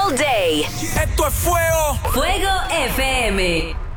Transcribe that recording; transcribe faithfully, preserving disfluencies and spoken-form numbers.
all day. Esto es Fuego. Fuego F M.